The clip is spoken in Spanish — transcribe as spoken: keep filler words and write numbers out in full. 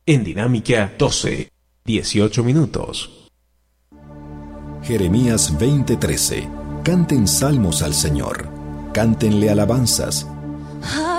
En Dinámica doce, dieciocho minutos. Jeremías veinte trece. Canten salmos al Señor, cántenle alabanzas.